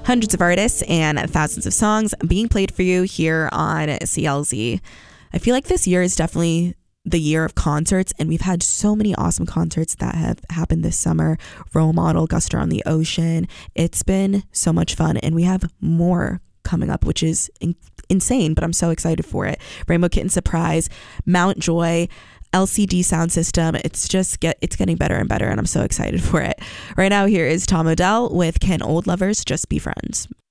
Hundreds of artists and thousands of songs being played for you here on CLZ. I feel like this year is definitely the year of concerts, and we've had so many awesome concerts that have happened this summer. Role Model, Guster on the Ocean. It's been so much fun, and we have more coming up, which is insane, but I'm so excited for it. Rainbow Kitten Surprise, Mount Joy, LCD Sound System. It's getting better and better, and I'm so excited for it. Right now, here is Tom Odell with Can Old Lovers Just Be Friends?